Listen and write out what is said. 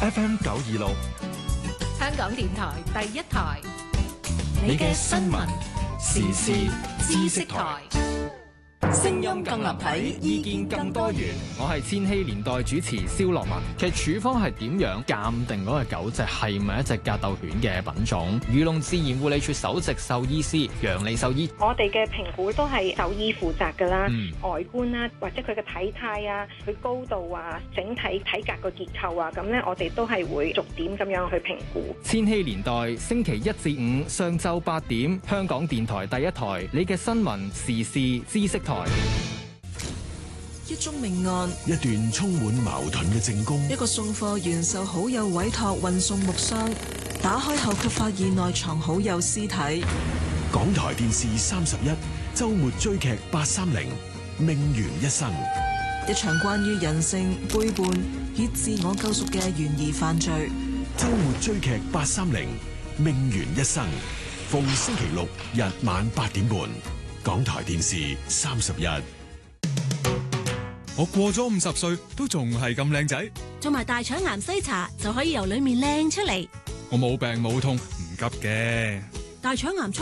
FM 926， 香港電台第一台， 你嘅新聞時事知識台。 聲音更立體，意見更多元。 我係千禧年代主持蕭樂文。其實處方係點樣鑑定嗰隻狗隻係咪一隻格鬥犬嘅品種？漁農自然護理署首席獸醫師楊利獸醫， 我哋嘅評估都係獸醫負責㗎啦，外觀啦，或者佢嘅體態啊，佢高度啊，整體體格個結構啊，咁咧我哋都係會逐點咁樣去評估。 千禧年代星期一至五上晝8點，香港電台第一台，你嘅新聞時事知識台。 一宗命案， 一段充滿矛盾嘅證供， 一個送貨員受好友委託運送木箱，打開後卻發現內藏好友屍體。 港台電視31周末追劇830命懸一生， 一場關於人性背叛與自我救贖嘅懸疑犯罪。 周末追劇830命懸一生，逢星期六日晚8點半，港台電視31。 我過咗50歲都仲係咁靚仔， 做埋大腸癌篩查就可以由裏面靚出嚟。 我冇病冇痛，唔急嘅。 大腸癌